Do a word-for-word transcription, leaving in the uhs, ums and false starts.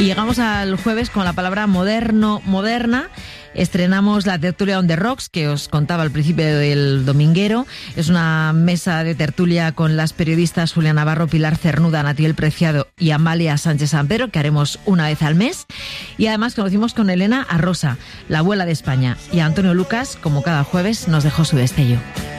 Y llegamos al jueves con la palabra moderno, moderna. Estrenamos la tertulia on the rocks, que os contaba al principio del dominguero. Es una mesa de tertulia con las periodistas Julia Navarro, Pilar Cernuda, Natiel Preciado y Amalia Sánchez Sampero, que haremos una vez al mes. Y además conocimos con Elena a Rosa, la abuela de España. Y a Antonio Lucas, como cada jueves, nos dejó su destello.